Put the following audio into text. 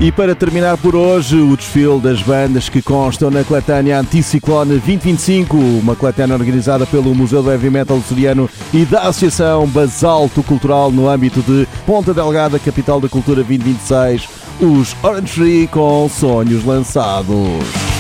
E para terminar por hoje, o desfile das bandas que constam na coletânea Anticiclone 2025, uma coletânea organizada pelo Museu do Heavy Metal Açoriano e da Associação Basalto Cultural no âmbito de Ponta Delgada, capital da cultura 2026, os Orange Tree com Sonhos Lançados.